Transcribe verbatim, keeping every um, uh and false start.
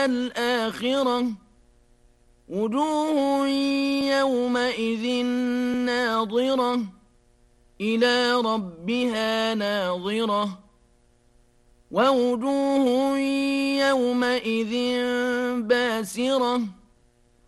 الآخرة وجوه يومئذ ناظرة إلى ربها ناظرة ووجوه يومئذ باسرة